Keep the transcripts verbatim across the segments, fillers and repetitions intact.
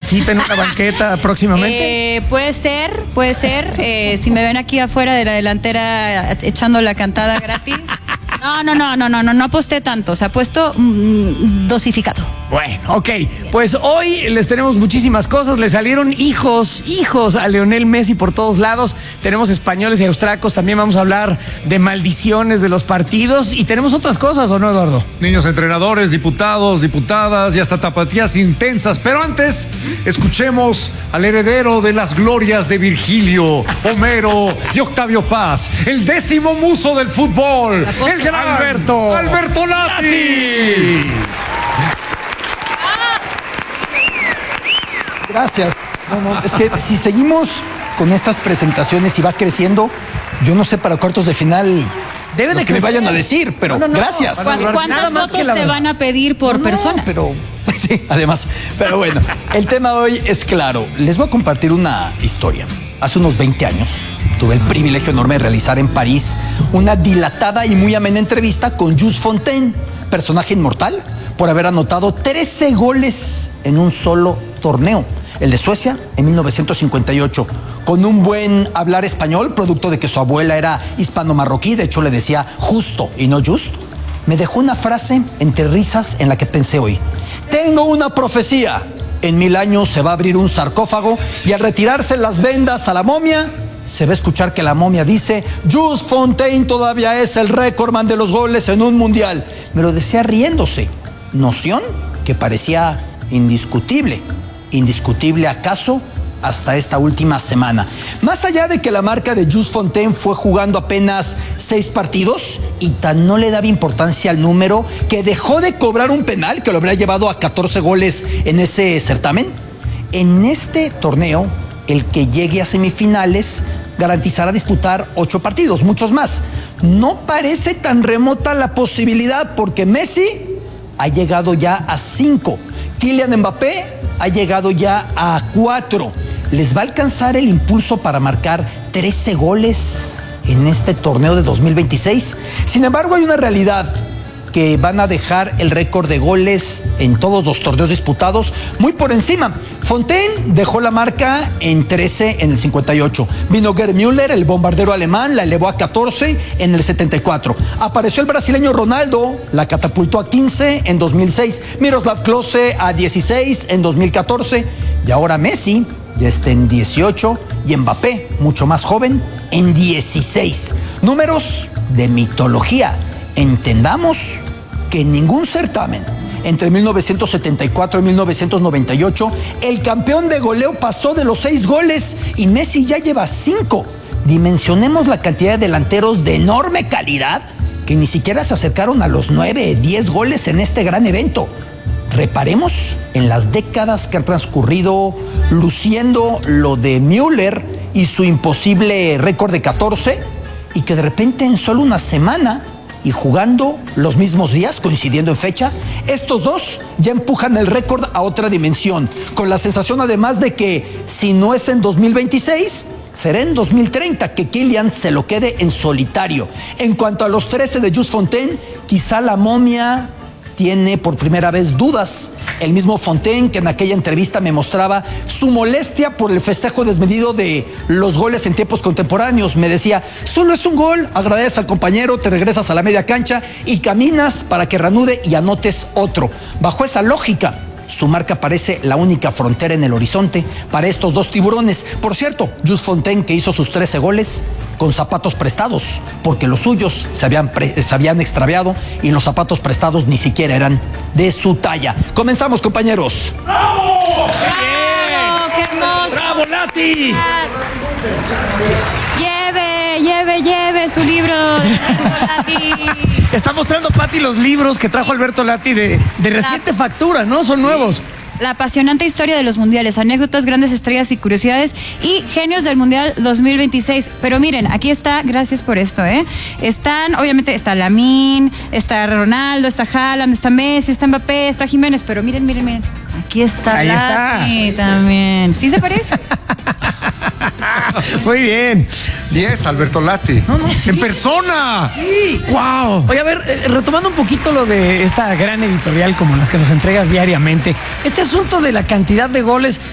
cita en una banqueta próximamente? Eh, puede ser, puede ser. Eh, si me ven aquí afuera de la delantera echando la cantada gratis. No, no, no, no, no, no, no aposté tanto. Se ha puesto mmm, dosificado. Bueno, ok. Pues hoy les tenemos muchísimas cosas. Le salieron hijos, hijos a Lionel Messi por todos lados. Tenemos españoles y austracos. También vamos a hablar de maldiciones de los partidos. Y tenemos otras cosas, ¿o no, Eduardo? Niños entrenadores, diputados, diputadas, y hasta tapatías intensas. Pero antes, escuchemos al heredero de las glorias de Virgilio, Homero y Octavio Paz, el décimo muso del fútbol, el gran Alberto. Alberto Lati. Gracias. No, no, es que si seguimos con estas presentaciones y va creciendo, yo no sé para cuartos de final Debe de lo que me crecer. vayan a decir, pero No, no, no. gracias. ¿Cu- ¿Cuántas Nada más que fotos la te verdad. van a pedir por No, persona? No, pero sí, además. Pero bueno, el tema hoy es claro. Les voy a compartir una historia. Hace unos veinte años tuve el privilegio enorme de realizar en París una dilatada y muy amena entrevista con Jules Fontaine, personaje inmortal, por haber anotado trece goles en un solo torneo. El de Suecia en mil novecientos cincuenta y ocho, con un buen hablar español, producto de que su abuela era hispano-marroquí, de hecho le decía justo y no just. Me dejó una frase entre risas en la que pensé hoy: tengo una profecía, en mil años se va a abrir un sarcófago y al retirarse las vendas a la momia, se va a escuchar que la momia dice: Jules Fontaine todavía es el récordman de los goles en un mundial. Me lo decía riéndose, noción que parecía indiscutible. ¿Indiscutible acaso hasta esta última semana? Más allá de que la marca de Jules Fontaine fue jugando apenas seis partidos y tan no le daba importancia al número que dejó de cobrar un penal que lo habría llevado a catorce goles en ese certamen, en este torneo el que llegue a semifinales garantizará disputar ocho partidos, muchos más. No parece tan remota la posibilidad porque Messi ha llegado ya a cinco. Kylian Mbappé ha llegado ya a cuatro. ¿Les va a alcanzar el impulso para marcar trece goles en este torneo de dos mil veintiséis? Sin embargo, hay una realidad: que van a dejar el récord de goles en todos los torneos disputados muy por encima. Fontaine dejó la marca en trece en el cincuenta y ocho. Vino Gerd Müller, el bombardero alemán, la elevó a catorce en el setenta y cuatro. Apareció el brasileño Ronaldo, la catapultó a quince en dos mil seis. Miroslav Klose a dieciséis en dos mil catorce. Y ahora Messi ya está en dieciocho y Mbappé, mucho más joven, en dieciséis. Números de mitología. Entendamos que en ningún certamen entre mil novecientos setenta y cuatro y mil novecientos noventa y ocho el campeón de goleo pasó de los seis goles y Messi ya lleva cinco. Dimensionemos la cantidad de delanteros de enorme calidad que ni siquiera se acercaron a los nueve, diez goles en este gran evento. Reparemos en las décadas que han transcurrido luciendo lo de Müller y su imposible récord de catorce, y que de repente en solo una semana y jugando los mismos días, coincidiendo en fecha, estos dos ya empujan el récord a otra dimensión, con la sensación además de que si no es en dos mil veintiséis, será en dos mil treinta que Kylian se lo quede en solitario. En cuanto a los trece de Jules Fontaine, quizá la momia tiene por primera vez dudas. El mismo Fontaine, que en aquella entrevista me mostraba su molestia por el festejo desmedido de los goles en tiempos contemporáneos, me decía: solo es un gol, agradeces al compañero, te regresas a la media cancha y caminas para que reanude y anotes otro. Bajo esa lógica, su marca parece la única frontera en el horizonte para estos dos tiburones. Por cierto, Jules Fontaine, que hizo sus trece goles con zapatos prestados, porque los suyos se habían, pre- se habían extraviado y los zapatos prestados ni siquiera eran de su talla. Comenzamos, compañeros. ¡Bravo! ¡Qué hermoso! ¡Bravo, Lati! Lleve, lleve, lleve su libro. Lati. Está mostrando Pati los libros que trajo Alberto Lati de, de reciente factura, ¿no? Son nuevos. La apasionante historia de los mundiales, anécdotas, grandes estrellas y curiosidades y genios del Mundial dos mil veintiséis. Pero miren, aquí está, gracias por esto, ¿eh? Están, obviamente, está Lamine, está Ronaldo, está Haaland, está Messi, está Mbappé, está Jiménez, pero miren, miren, miren. Aquí está Ahí Lati está. también. ¿Sí se parece? Muy bien. Sí es Alberto Lati. No, no, sí. ¡En persona! Sí. ¡Wow! Oye, a ver, eh, retomando un poquito lo de esta gran editorial como las que nos entregas diariamente, este asunto de la cantidad de goles,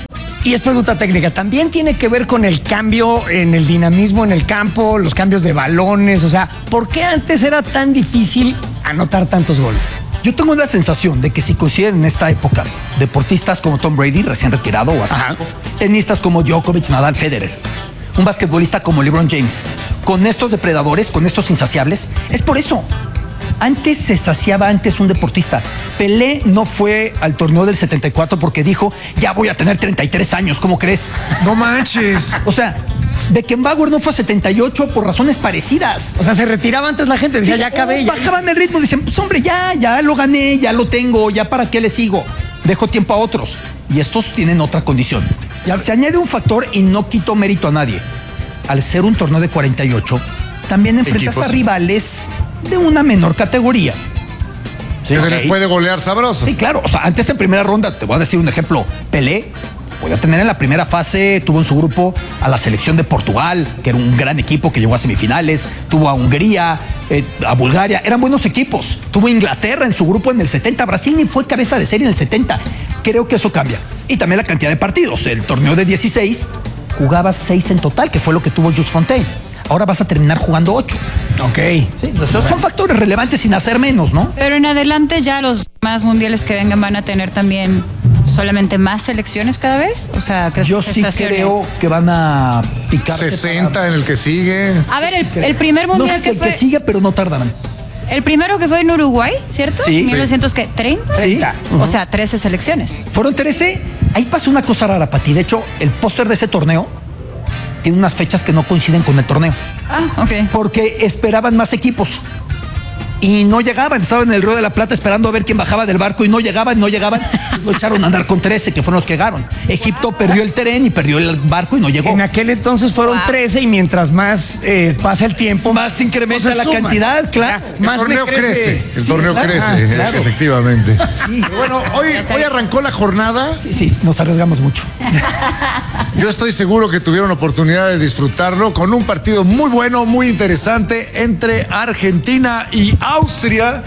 Y es pregunta técnica, ¿también tiene que ver con el cambio en el dinamismo en el campo, los cambios de balones? O sea, ¿por qué antes era tan difícil anotar tantos goles? Yo tengo la sensación de que si coinciden en esta época deportistas como Tom Brady, recién retirado o así, tenistas como Djokovic, Nadal, Federer, un basquetbolista como LeBron James, con estos depredadores, con estos insaciables, es por eso. Antes se saciaba antes un deportista. Pelé no fue al torneo del setenta y cuatro porque dijo, ya voy a tener treinta y tres años, ¿cómo crees? No manches. O sea, Beckenbauer no fue a setenta y ocho por razones parecidas. O sea, se retiraba antes la gente, decía, Sí, ya acabé. Ya bajaban el ritmo, dicen, pues hombre, ya, ya lo gané, ya lo tengo, ya para qué le sigo. Dejo tiempo a otros. Y estos tienen otra condición. Ya se añade un factor y no quito mérito a nadie. Al ser un torneo de cuarenta y ocho, también enfrentas Equipos. a rivales de una menor categoría. Sí, Que se ok. les puede golear sabroso. Sí, claro. O sea, antes en primera ronda, te voy a decir un ejemplo. Pelé podía tener en la primera fase, tuvo en su grupo a la selección de Portugal, que era un gran equipo que llegó a semifinales, tuvo a Hungría, eh, a Bulgaria, eran buenos equipos. Tuvo a Inglaterra en su grupo en el setenta, Brasil ni fue cabeza de serie en el setenta. Creo que eso cambia. Y también la cantidad de partidos. El torneo de dieciséis jugaba seis en total, que fue lo que tuvo Jules Fontaine. Ahora vas a terminar jugando ocho. Ok. Sí, esos son factores relevantes sin hacer menos, ¿no? Pero en adelante ya los más mundiales que vengan van a tener también solamente más selecciones cada vez. O sea, ¿crees Yo que sí estacione? creo que van a picarse. sesenta para- en el que sigue. A ver, el, el primer No mundial sé si que el fue. que sigue, pero no tardarán. El primero que fue en Uruguay, ¿cierto? Sí. mil novecientos treinta. Sí. O sea, trece selecciones. Fueron trece. Ahí pasó una cosa rara, Pati. De hecho, el póster de ese torneo tiene unas fechas que no coinciden con el torneo. Ah, ok. Porque esperaban más equipos. Y no llegaban, estaban en el Río de la Plata esperando a ver quién bajaba del barco y no llegaban, no llegaban. Lo echaron a andar con trece, que fueron los que llegaron. Egipto perdió el tren y perdió el barco y no llegó. En aquel entonces fueron Wow. trece y mientras más eh, pasa el tiempo, Más incrementa pues se la suman. cantidad, claro. Ya, El más torneo le crece. El Sí, torneo claro. crece, Ah, es- claro. efectivamente. Sí. Bueno, hoy, hoy arrancó la jornada. Sí, sí, nos arriesgamos mucho. Yo estoy seguro que tuvieron oportunidad de disfrutarlo con un partido muy bueno, muy interesante entre Argentina y Austria.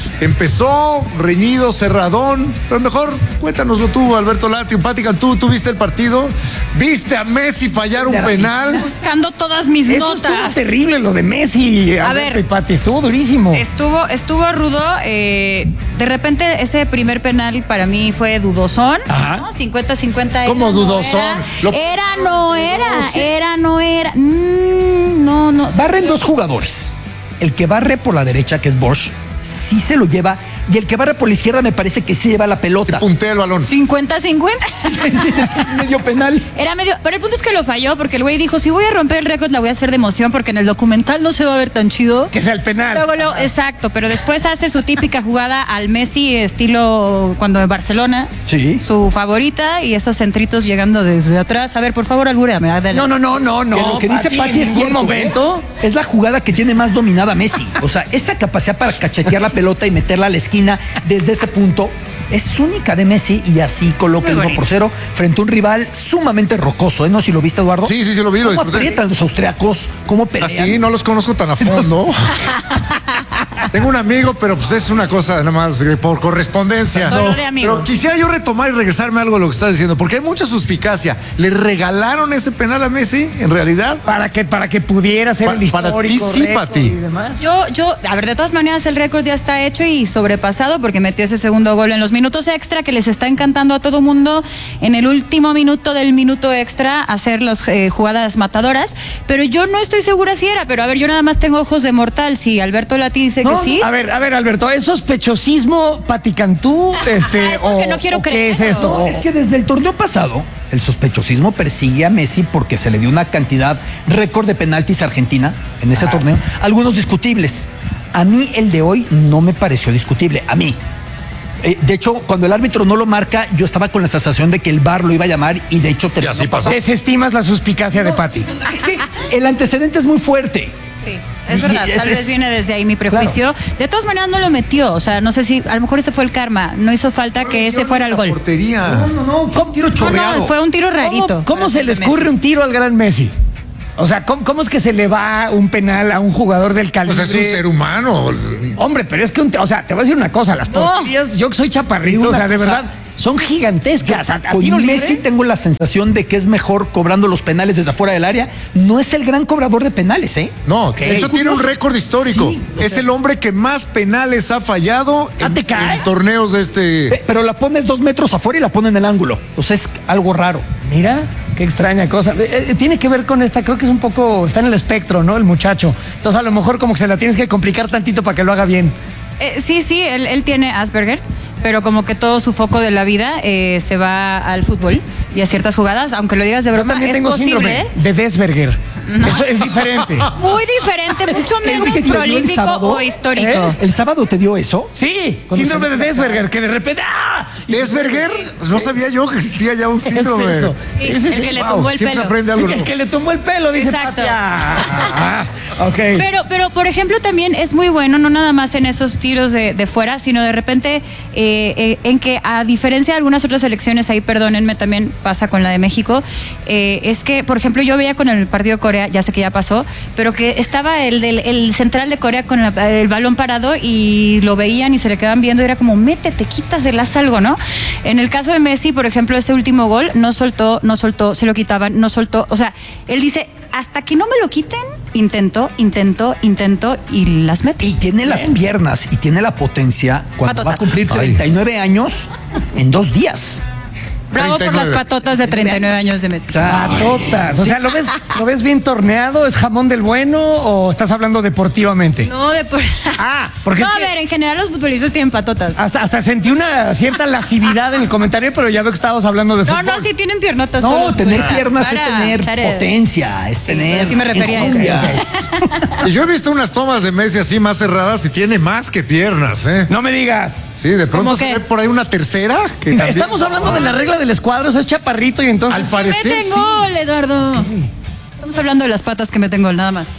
Empezó reñido, cerradón, pero mejor cuéntanoslo tú, Alberto Lati, Patica, tú tuviste el partido, viste a Messi fallar un penal. Buscando todas mis Eso estuvo notas. terrible lo de Messi, A Alberto ver. y Pati, estuvo durísimo. Estuvo, estuvo rudo. eh, de repente, ese primer penal para mí fue dudosón. Ajá. ¿no? cincuenta cincuenta. ¿Cómo era, no dudosón? Era, Lo- era, no era. Era, no era. Mm, no, no. Barren dos jugadores. El que barre por la derecha, que es Bosch, sí se lo lleva. Y el que barre por la izquierda me parece que sí lleva la pelota. Puntea el balón. cincuenta cincuenta. Medio penal. Era medio. Pero el punto es que lo falló porque el güey dijo: si voy a romper el récord, la voy a hacer de emoción porque en el documental no se va a ver tan chido. Que sea el penal. Luego, luego, exacto, pero después hace su típica jugada al Messi, estilo cuando en Barcelona. Sí. Su favorita y esos centritos llegando desde atrás. A ver, por favor, albúreame. adelante. No, no, no, no, no. Que lo que dice Pati, Pati en es ningún cierto, momento. ¿eh? Es la jugada que tiene más dominada Messi. O sea, esa capacidad para cachetear la pelota y meterla a la esquina desde ese punto es única de Messi y así coloca Muy el uno bonito. por cero frente a un rival sumamente rocoso. ¿eh? ¿No? Si lo viste, Eduardo. Sí, sí, sí, lo vi, lo ¿Cómo disfruté. aprietan los austriacos? ¿Cómo pelean? Así, no los conozco tan a fondo. Tengo un amigo, pero pues es una cosa nada más eh, por correspondencia. Solo de amigos. Pero quisiera yo retomar y regresarme a algo de lo que estás diciendo, porque hay mucha suspicacia. ¿Le regalaron ese penal a Messi, en realidad? Para que, para que pudiera ser Pa- el para histórico ti sí, récord Pati. y demás. Yo, yo, a ver, de todas maneras el récord ya está hecho y sobrepasado porque metió ese segundo gol en los minutos extra que les está encantando a todo mundo en el último minuto del minuto extra hacer las eh, jugadas matadoras. Pero yo no estoy segura si era, pero a ver, yo nada más tengo ojos de mortal. Si Alberto Lati dice No, que sí. A ver, a ver, Alberto, ¿es sospechosismo Paticantú? Este, es porque o, no quiero o ¿qué creerlo. es esto? No, O- es que desde el torneo pasado, el sospechosismo persigue a Messi porque se le dio una cantidad récord de penaltis a Argentina en ese torneo, algunos discutibles. A mí el de hoy no me pareció discutible, a mí. Eh, de hecho, cuando el árbitro no lo marca, yo estaba con la sensación de que el V A R lo iba a llamar y de hecho terminó así pasó. Desestimas la suspicacia de Pati. Es que el antecedente es muy fuerte. Sí, es Y- verdad, y es- tal vez es- viene desde ahí mi prejuicio. De todas maneras no lo metió, o sea, no sé si, a lo mejor ese fue el karma, no hizo falta que ese fuera el La gol. portería. No, no, no, fue un tiro No, chorreado. no, fue un tiro rarito. ¿Cómo, cómo para se ser le de escurre Messi. un tiro al gran Messi? O sea, ¿cómo, cómo es que se le va un penal a un jugador del calibre? Pues es un ser humano. Hombre, pero es que, un, o sea, te voy a decir una cosa, las No. porterías, yo que soy chaparrito, Digo o una sea, de cosa, verdad, son gigantescas. A, a Con tiro Messi libre, tengo la sensación de que es mejor cobrando los penales desde afuera del área. No es el gran cobrador de penales, ¿eh? No, de hecho tiene un récord histórico. Sí, es el hombre que más penales ha fallado ¿Ah, en, te cae? en torneos de este. Pe- Pero la pones dos metros afuera y la pone en el ángulo. O sea, es algo raro. Mira, qué extraña cosa. Eh, eh, tiene que ver con esta, creo que es un poco, está en el espectro, ¿no? El muchacho. Entonces a lo mejor como que se la tienes que complicar tantito para que lo haga bien. Eh, sí, sí, él, él tiene Asperger, pero como que todo su foco de la vida eh, se va al fútbol y a ciertas jugadas, aunque lo digas de Yo broma, también es tengo posible. síndrome de Desberger. Eso es diferente. Muy diferente, mucho menos que te dio el prolífico sábado? o histórico. ¿Eh? ¿El sábado te dio eso? Sí, Cuando síndrome se de mete la Desberger, que de repente ¡ah! ¿Desberger? No sabía yo que existía ya un ¿Qué es síndrome. eso? Sí, Sí, sí, el sí. que le Wow, tumbó el siempre pelo. aprende algo El nuevo. que le tomó el pelo, dice Exacto. Patia. Ah, ok. Pero, pero, por ejemplo, también es muy bueno, no nada más en esos tiros de, de fuera, sino de repente eh, eh, en que, a diferencia de algunas otras elecciones, ahí perdónenme, también pasa con la de México, eh, es que, por ejemplo, yo veía con el partido de Corea, ya sé que ya pasó, pero que estaba el, del, el central de Corea con la- el balón parado y lo veían y se le quedaban viendo y era como, métete, quítasela, haz algo, ¿no? En el caso de Messi, por ejemplo, este último gol, no soltó, no soltó, se lo quitaban, no soltó, o sea, él dice, hasta que no me lo quiten, intento, intento, intento y las mete. Y tiene las piernas y tiene la potencia cuando va a Patotas. cumplir Ay. treinta y nueve años en dos días. Bravo por treinta y nueve. las patotas de treinta y nueve años de Messi. O sea, Patotas. O sea, ¿lo ves, ¿lo ves bien torneado? ¿Es jamón del bueno o estás hablando deportivamente? No, de por... Ah, porque No, es a que- ver, en general los futbolistas tienen patotas. Hasta, hasta sentí una cierta lascividad en el comentario, pero ya veo que estabas hablando de No, fútbol. no, sí tienen piernotas. todos no, los tener futbolistas. piernas es Para, tener para. potencia, es tener. pero sí me refería a eso. enjundia. Y yo he visto unas tomas de Messi así más cerradas y tiene más que piernas, ¿eh? No me digas. Sí, de pronto ¿Cómo se qué? ve por ahí una tercera que también- Estamos hablando de la regla del escuadro, eso es chaparrito y entonces... Al parecer Meten sí. gol, Eduardo. Estamos hablando de las patas que meten gol, nada más.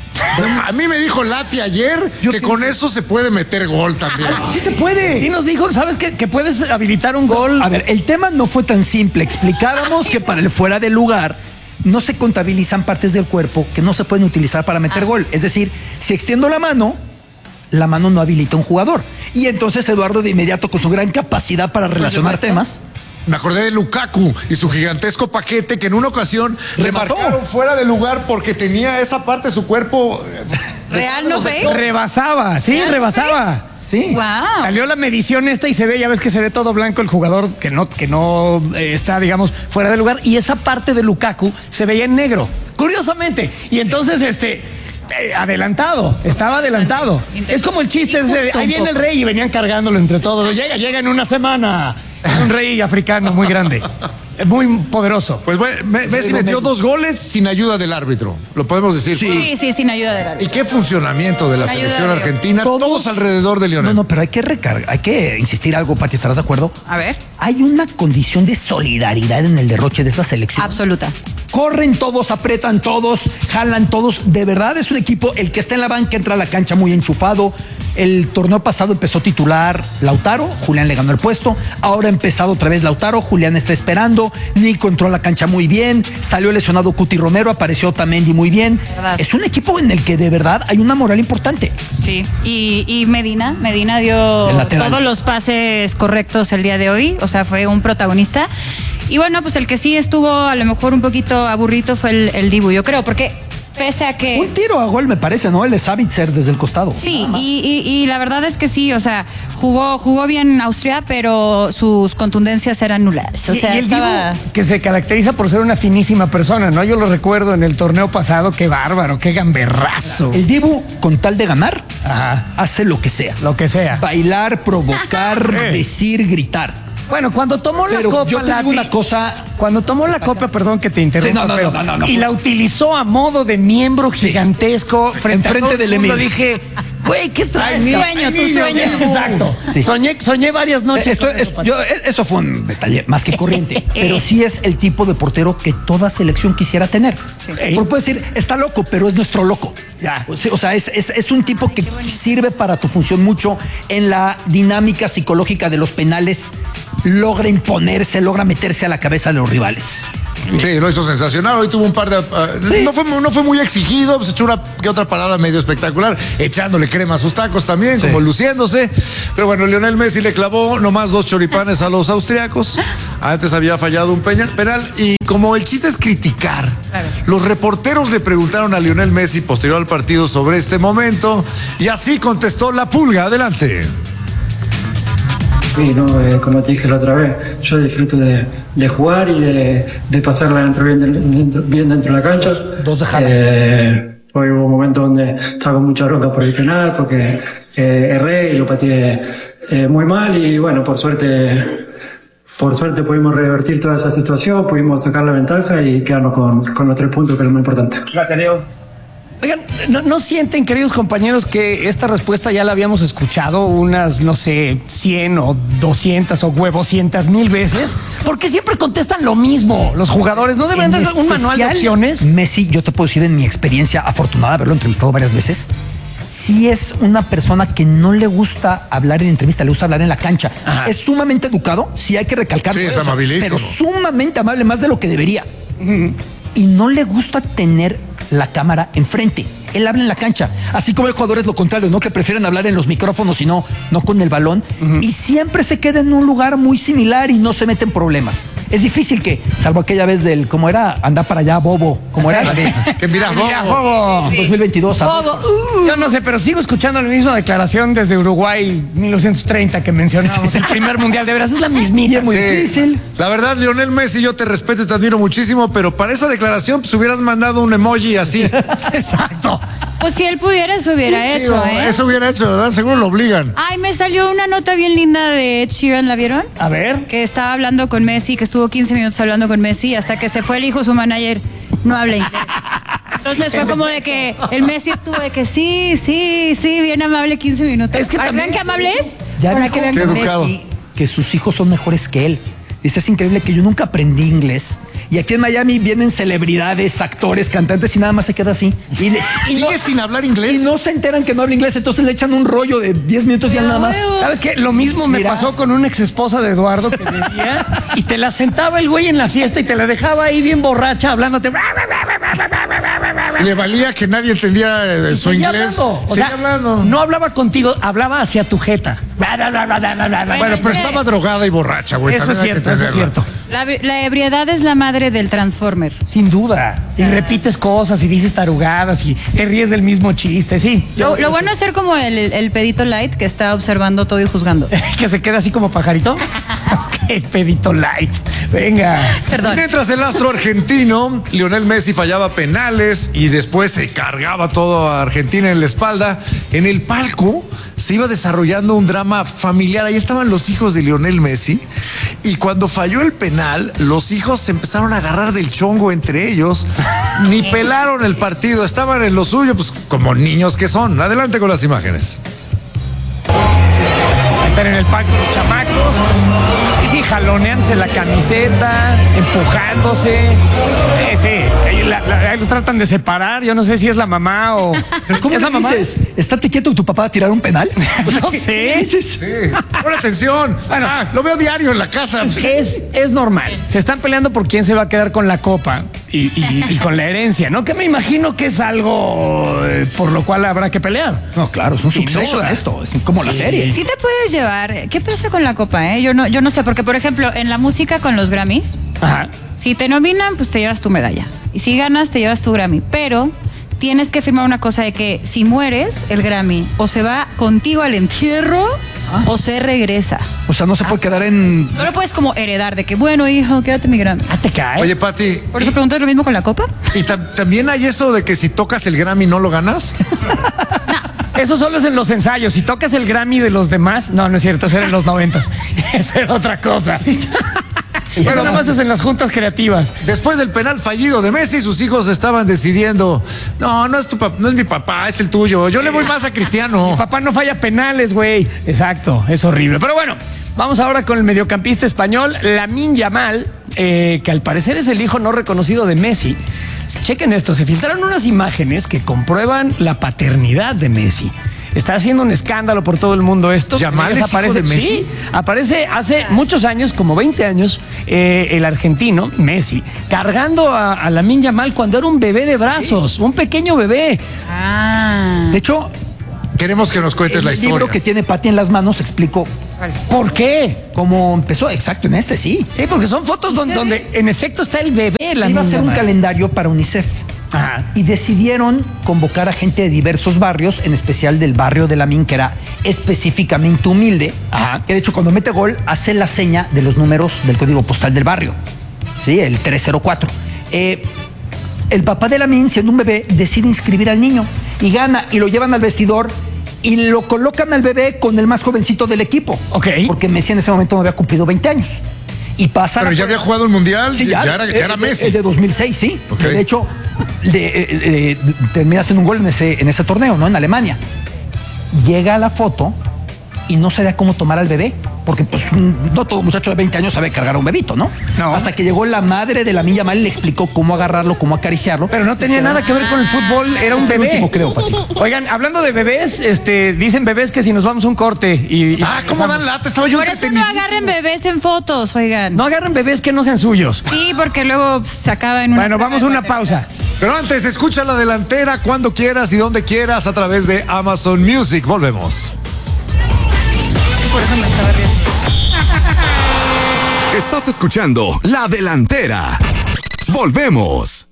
A mí me dijo Lati ayer Yo que te- con eso se puede meter gol también. Sí se puede. Sí nos dijo, ¿sabes qué? Que puedes habilitar un gol. A ver, el tema no fue tan simple. Explicábamos que para el fuera de lugar no se contabilizan partes del cuerpo que no se pueden utilizar para meter gol. Es decir, si extiendo la mano, la mano no habilita a un jugador. Y entonces Eduardo de inmediato, con su gran capacidad para relacionar supuesto. temas, Me acordé de Lukaku y su gigantesco paquete que en una ocasión le Remató. marcaron fuera de lugar porque tenía esa parte de su cuerpo. eh, ¿Real no fue? Rebasaba, sí, rebasaba. sí. Wow. Salió la medición esta y se ve, ya ves que se ve todo blanco el jugador que no, que no eh, está, digamos, fuera de lugar. Y esa parte de Lukaku se veía en negro, curiosamente. Y entonces, este, eh, adelantado, estaba adelantado. Es como el chiste ese, Injusto ahí un viene el poco. rey y venían cargándolo entre todos. Llega, llega en una semana. Es un rey africano muy grande, es muy poderoso. Pues bueno, Me- Messi metió dos goles sin ayuda del árbitro. Lo podemos decir. Sí, sí, sin ayuda de ¿Y árbitro. qué funcionamiento de la Ayuda selección de Dios. argentina? Todos, alrededor de Lionel. No, no, pero hay que recargar, hay que insistir algo, Pati, ¿estarás de acuerdo? A ver, Hay una condición de solidaridad en el derroche de esta selección. absoluta. Corren todos, apretan todos, jalan todos. De verdad es un equipo, el que está en la banca entra a la cancha muy enchufado. El torneo pasado empezó titular Lautaro, Julián le ganó el puesto. Ahora ha empezado otra vez Lautaro, Julián está esperando. Nico entró a la cancha muy bien. Salió lesionado Cuti Romero, apareció Otamendi muy bien. Verdad. Es un equipo en el que de verdad hay una moral importante. Sí. Y, y Medina, Medina dio El lateral. todos los pases correctos el día de hoy, o sea, fue un protagonista. Y bueno, pues el que sí estuvo a lo mejor un poquito aburrido fue el, el Dibu, yo creo, porque pese a que... Un tiro a gol me parece, ¿no? El de Savitzer desde el costado. Sí, y, y- y la verdad es que sí, o sea, jugó, jugó bien Austria, pero sus contundencias eran nulas. O Y- sea, y el estaba... Dibu, que se caracteriza por ser una finísima persona, ¿no? Yo lo recuerdo en el torneo pasado, qué bárbaro, qué gamberrazo. El Dibu, con tal de ganar, Ajá. hace lo que sea. Lo que sea. Bailar, provocar, Eh. decir, gritar. Bueno, cuando tomó la Pero copa, yo te digo Lati, una cosa. cuando tomó la copa, perdón que te interrumpa, Sí, no, no, pero- no, no, no, y no. la utilizó a modo de miembro gigantesco frente Enfrente a todo del el mundo, emir. dije, güey, ¿qué traes? Tu sueño, tu sueño. Exacto. Sí. Soñé, soñé varias noches. Esto, con es- eso, Pati. yo- eso fue un detalle más que corriente, pero sí es el tipo de portero que toda selección quisiera tener. Sí. Porque puedes decir, está loco, pero es nuestro loco. Ya. O sea, o sea, es, es- es un tipo que sirve para tu función mucho en la dinámica psicológica de los penales, logra imponerse, logra meterse a la cabeza de los rivales. Sí, lo hizo sensacional. Hoy tuvo un par de. Uh, sí. no, fue, no fue muy exigido, pues echó una que otra parada medio espectacular, echándole crema a sus tacos también, sí. como luciéndose. Pero bueno, Lionel Messi le clavó nomás dos choripanes a los austriacos. Antes había fallado un penal. Y como el chiste es criticar, claro. los reporteros le preguntaron a Lionel Messi posterior al partido sobre este momento. Y así contestó la Pulga. Adelante. Sí, no, eh, como te dije la otra vez, yo disfruto de, de jugar y de, de pasarla dentro, bien, dentro, bien dentro de la cancha. Dos, dos de jala. Eh, hoy hubo un momento donde estaba con mucha bronca por el penal, porque eh, erré y lo pateé eh, muy mal y bueno, por suerte, por suerte pudimos revertir toda esa situación, pudimos sacar la ventaja y quedarnos con, con los tres puntos, que es lo más importante. Gracias, Leo. Oigan, ¿no, ¿no sienten, queridos compañeros, que esta respuesta ya la habíamos escuchado unas, no sé, cien o doscientas o huevocientas mil veces? Porque siempre contestan lo mismo los jugadores. ¿No deberían dar un manual de opciones? Messi, yo te puedo decir en mi experiencia afortunada de haberlo entrevistado varias veces, sí es una persona que no le gusta hablar en entrevista, le gusta hablar en la cancha. Ajá. Es sumamente educado, sí hay que recalcarlo. Sí, es amabilísimo. Pero sumamente amable, más de lo que debería. Uh-huh. Y no le gusta tener la cámara enfrente. Él habla en la cancha, así como hay jugadores lo contrario, ¿no? Que prefieren hablar en los micrófonos y no, no con el balón. Uh-huh. Y siempre se queda en un lugar muy similar y no se mete en problemas. Es difícil que, salvo aquella vez del, ¿cómo era? Anda para allá, bobo. ¿Cómo era? Que mira, bobo. Mira, bobo. dos mil veintidós. Bobo. Uh. Yo no sé, pero sigo escuchando la misma declaración desde Uruguay mil novecientos treinta que mencionábamos. El primer mundial, de veras, es la mismita. Es muy sí. difícil. La verdad, Lionel Messi, yo te respeto y te admiro muchísimo, pero para esa declaración, pues hubieras mandado un emoji así. Exacto. Pues si él pudiera, eso hubiera sí, hecho, tío, ¿eh? Eso hubiera hecho, ¿verdad? Seguro lo obligan. Ay, me salió una nota bien linda de Ed Sheeran, ¿la vieron? A ver. Que estaba hablando con Messi, que estuvo quince minutos hablando con Messi, hasta que se fue el hijo, su manager, no habla inglés. Entonces fue como de que el Messi estuvo de que sí, sí, sí, bien amable quince minutos. Es que ¿Para también, que vean qué amable es? Ya Para dijo que vean que Messi que sus hijos son mejores que él. Dice, es increíble que yo nunca aprendí inglés. Y aquí en Miami vienen celebridades, actores, cantantes y nada más se queda así. Y, le, y ¿Sigue no, sin hablar inglés? Y no se enteran que no habla inglés, entonces le echan un rollo de diez minutos y ya nada más. ¿Sabes qué? Lo mismo me Mira. pasó con una ex esposa de Eduardo que decía y te la sentaba el güey en la fiesta y te la dejaba ahí bien borracha hablándote. Le valía que nadie entendía eh, su inglés. Hablando. O sea, hablando. No hablaba contigo, hablaba hacia tu jeta. Bueno, pero estaba drogada y borracha, güey. Eso es cierto, eso es cierto. La, la ebriedad es la madre del Transformer. Sin duda. Sí. Y repites cosas y dices tarugadas y te ríes del mismo chiste, sí. Lo, lo bueno es ser como el, el pedito light que está observando todo y juzgando. Que se queda así como pajarito. Ok, pedito light. Venga. Perdón. Mientras el astro argentino, Lionel Messi, fallaba penales y después se cargaba todo a Argentina en la espalda, en el palco se iba desarrollando un drama familiar. Ahí estaban los hijos de Lionel Messi y cuando falló el penal, los hijos se empezaron a agarrar del chongo entre ellos. Ni pelaron el partido, estaban en lo suyo, pues como niños que son. Adelante con las imágenes. Están en el palco los chamacos. Sí, sí, jaloneándose la camiseta, empujándose. Eh, sí, la, la, los tratan de separar. Yo no sé si es la mamá o. ¿Pero cómo es la mamá? dices? ¿Estate quieto tu papá va a tirar un penal? No sé. Sí. Pon atención. Bueno, ah, lo veo diario en la casa. Es, es normal. Se están peleando por quién se va a quedar con la copa y, y, y con la herencia, ¿no? Que me imagino que es algo eh, por lo cual habrá que pelear. No, claro, es un Sin suceso duda. esto. Es como Sí. la serie. Sí te puedes llevar. ¿Qué pasa con la copa, eh? Yo no, yo no sé, porque por ejemplo, en la música con los Grammys, Ajá. si te nominan, pues te llevas tu medalla. Y si ganas, te llevas tu Grammy. Pero tienes que firmar una cosa de que si mueres, el Grammy o se va contigo al entierro ah. o se regresa. O sea, no se puede quedar en... No lo puedes como heredar de que, bueno, hijo, quédate mi Grammy. Ah, te cae. Oye, Pati. Por eso pregunto, ¿es lo mismo con la copa? ¿Y tam- también hay eso de que si tocas el Grammy no lo ganas? Eso solo es en los ensayos. Si tocas el Grammy de los demás, no, no es cierto, eso era en los noventas. Esa era otra cosa. Eso nada más es en las juntas creativas. Después del penal fallido de Messi, sus hijos estaban decidiendo, no, no es tu papá, no es mi papá, es el tuyo. Yo le voy más a Cristiano. Mi papá no falla penales, güey. Exacto, es horrible. Pero bueno, vamos ahora con el mediocampista español, Lamine Yamal, eh, que al parecer es el hijo no reconocido de Messi. Chequen esto, se filtraron unas imágenes que comprueban la paternidad de Messi. Está haciendo un escándalo por todo el mundo esto. ¿Yamal es hijo aparece, de Messi? Sí, aparece hace muchos años, como veinte años, eh, el argentino, Messi, cargando a, a Lamine Yamal cuando era un bebé de brazos, sí. un pequeño bebé. Ah. De hecho, queremos que nos cuentes el la historia. libro que tiene Pati en las manos explico ¿Por qué? cómo empezó. Exacto, en este sí. Sí, porque son fotos donde, donde en efecto está el bebé. Se Lamine iba a hacer un Yamal. calendario para UNICEF. Ajá. Y decidieron convocar a gente de diversos barrios, en especial del barrio de Lamine, que era específicamente humilde. Ajá. Que de hecho, cuando mete gol, hace la seña de los números del código postal del barrio. Sí, el tres cero cuatro. Eh, el papá de Lamine, siendo un bebé, decide inscribir al niño y gana, y lo llevan al vestidor y lo colocan al bebé con el más jovencito del equipo. Ok. Porque Messi en ese momento no había cumplido veinte años. Y pasa. Pero ya había jugado el Mundial, Sí, ya, ya, era, el- ya era el- Messi. El de dos mil seis, sí. Ok. De hecho, le, eh, eh, termina haciendo un gol en ese, en ese torneo, ¿no? En Alemania. Llega a la foto y no sabía cómo tomar al bebé. Porque pues un- no todo muchacho de veinte años sabe cargar a un bebito, ¿no? No. Hasta que llegó la madre de Lamine Yamal y le explicó cómo agarrarlo, cómo acariciarlo. Pero no tenía nada que ver con el fútbol, era un Es el bebé. último, creo, Pati. Oigan, hablando de bebés, este, dicen bebés que si nos vamos a un corte y. y Ah, ¿cómo dan lata? Estaba yo Por eso no entretenidísimo. agarren bebés en fotos, oigan. No agarren bebés que no sean suyos. Sí, porque luego pues, se acaba en una. Bueno, vamos a una prueba de pausa. Pero antes, escucha la delantera cuando quieras y donde quieras a través de Amazon Music. Volvemos. Por eso me estaba riendo. Estás escuchando La Delantera. Volvemos.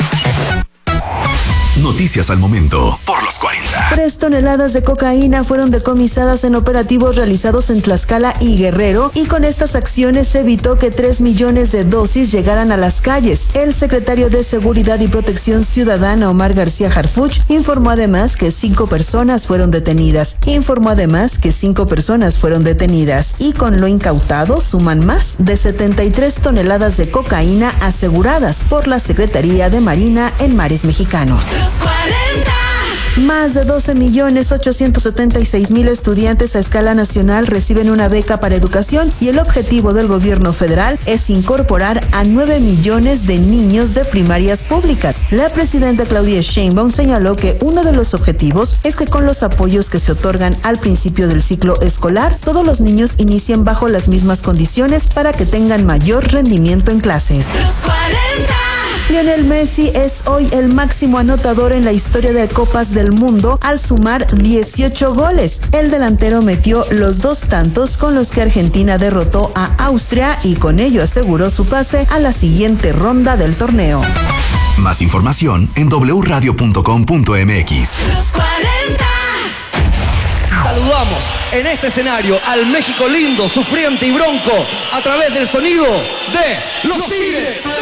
Noticias al momento por los cuarenta. Tres toneladas de cocaína fueron decomisadas en operativos realizados en Tlaxcala y Guerrero, y con estas acciones se evitó que tres millones de dosis llegaran a las calles. El secretario de Seguridad y Protección Ciudadana, Omar García Harfuch, informó además que cinco personas fueron detenidas. Informó además que cinco personas fueron detenidas y con lo incautado suman más de setenta y tres toneladas de cocaína aseguradas por la Secretaría de Marina en mares mexicanos. Más de doce millones ochocientos setenta y seis mil estudiantes a escala nacional reciben una beca para educación, y el objetivo del gobierno federal es incorporar a nueve millones de niños de primarias públicas. La presidenta Claudia Sheinbaum señaló que uno de los objetivos es que con los apoyos que se otorgan al principio del ciclo escolar, todos los niños inicien bajo las mismas condiciones para que tengan mayor rendimiento en clases. Lionel Messi es hoy el máximo anotador en la historia de Copas del Mundo al sumar dieciocho goles. El delantero metió los dos tantos con los que Argentina derrotó a Austria y con ello aseguró su pase a la siguiente ronda del torneo. Más información en doble u radio punto com punto m x. Saludamos en este escenario al México lindo, sufriente y bronco a través del sonido de los Tigres.